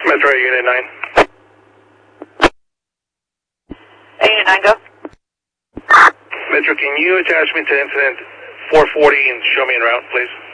Metro Unit 9. Unit 9, go. Metro, can you attach me to incident 440 and show me en route, please?